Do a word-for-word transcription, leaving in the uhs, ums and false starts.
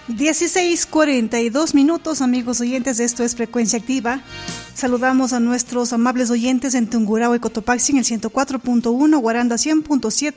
dieciséis cuarenta y dos minutos, amigos oyentes, esto es Frecuencia Activa. Saludamos a nuestros amables oyentes en Tungurahua y Cotopaxi en el ciento cuatro punto uno, Guaranda cien punto siete,